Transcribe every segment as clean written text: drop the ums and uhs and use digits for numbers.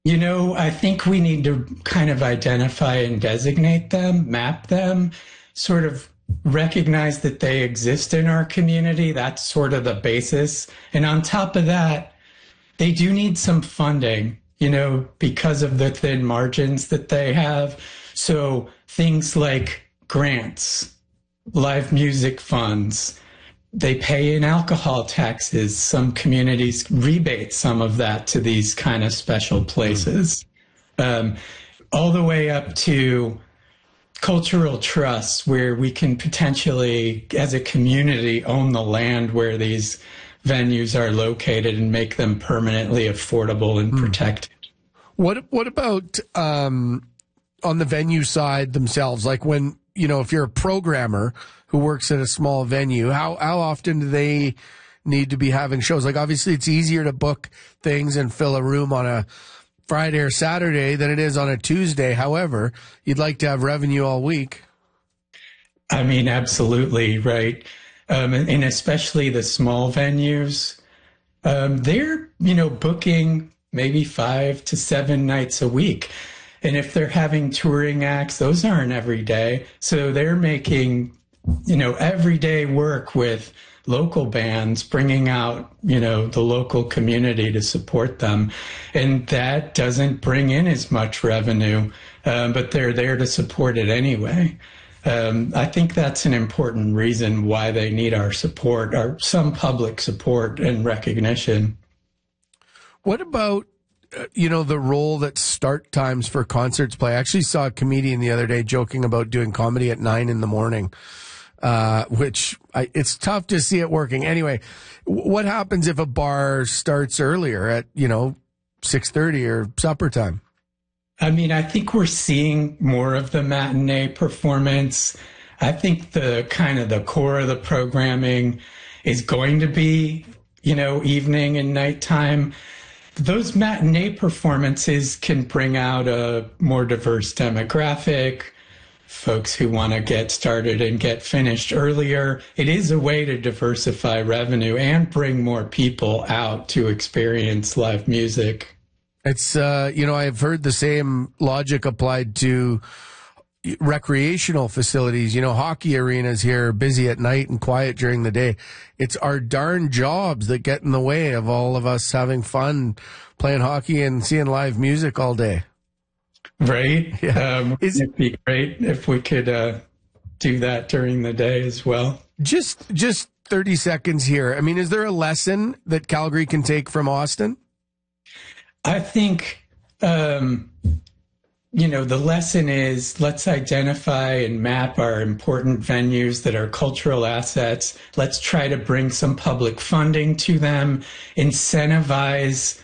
I think we need to kind of identify and designate them, map them, sort of recognize that they exist in our community. That's sort of the basis. And on top of that, they do need some funding, because of the thin margins that they have. So things like grants, live music funds, they pay in alcohol taxes. Some communities rebate some of that to these kind of special places, all the way up to cultural trusts where we can potentially, as a community, own the land where these venues are located and make them permanently affordable and protected. What about on the venue side themselves? Like when, if you're a programmer who works at a small venue, how often do they need to be having shows? Like obviously it's easier to book things and fill a room on a Friday or Saturday than it is on a Tuesday. However, you'd like to have revenue all week. I mean, absolutely, right. And especially the small venues, they're, booking maybe 5 to 7 nights a week. And if they're having touring acts, those aren't every day. So they're making, everyday work with local bands, bringing out, the local community to support them. And that doesn't bring in as much revenue, but they're there to support it anyway. I think that's an important reason why they need our support, or some public support and recognition. What about, the role that start times for concerts play? I actually saw a comedian the other day joking about doing comedy at 9 a.m, which it's tough to see it working. Anyway, what happens if a bar starts earlier at, 6:30 or supper time? I mean, I think we're seeing more of the matinee performance. I think the core of the programming is going to be, evening and nighttime. Those matinee performances can bring out a more diverse demographic, folks who want to get started and get finished earlier. It is a way to diversify revenue and bring more people out to experience live music. It's, I've heard the same logic applied to recreational facilities. Hockey arenas here are busy at night and quiet during the day. It's our darn jobs that get in the way of all of us having fun playing hockey and seeing live music all day. Right. Yeah. It'd be great if we could do that during the day as well. Just 30 seconds here. I mean, is there a lesson that Calgary can take from Austin? I think, the lesson is let's identify and map our important venues that are cultural assets. Let's try to bring some public funding to them, incentivize,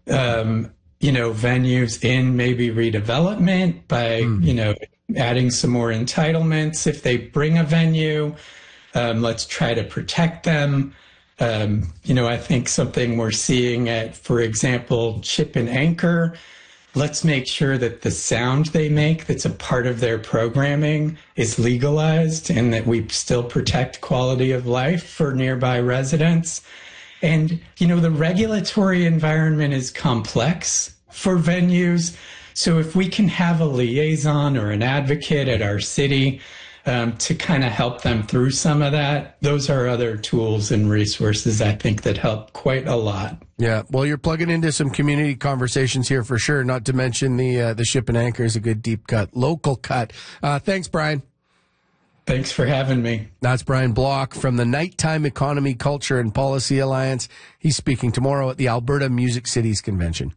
venues in maybe redevelopment by, adding some more entitlements. If they bring a venue, let's try to protect them. I think something we're seeing at, for example, Chip and Anchor, let's make sure that the sound they make that's a part of their programming is legalized and that we still protect quality of life for nearby residents. And, the regulatory environment is complex for venues. So if we can have a liaison or an advocate at our city to kind of help them through some of that, those are other tools and resources I think that help quite a lot. Yeah, well, you're plugging into some community conversations here for sure, not to mention the Ship and Anchor is a good deep cut, local cut. Thanks, Brian. Thanks for having me. That's Brian Block from the Nighttime Economy, Culture and Policy Alliance. He's speaking tomorrow at the Alberta Music Cities Convention.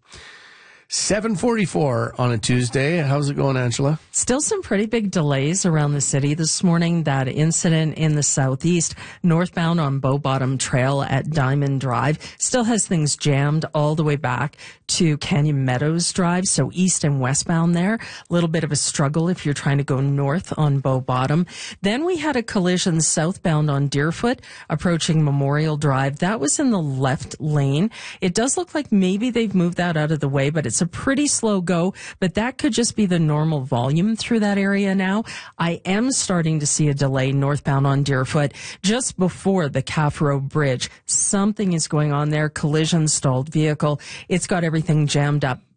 7:44 on a Tuesday. How's it going, Angela? Still some pretty big delays around the city this morning. That incident in the southeast, northbound on Bow Bottom Trail at Diamond Drive, still has things jammed all the way back to Canyon Meadows Drive, so east and westbound there. A little bit of a struggle if you're trying to go north on Bow Bottom. Then we had a collision southbound on Deerfoot approaching Memorial Drive. That was in the left lane. It does look like maybe they've moved that out of the way, but it's a pretty slow go, but that could just be the normal volume through that area now. I am starting to see a delay northbound on Deerfoot just before the Caffaro Bridge. Something is going on there. Collision, stalled vehicle. It's got everything jammed up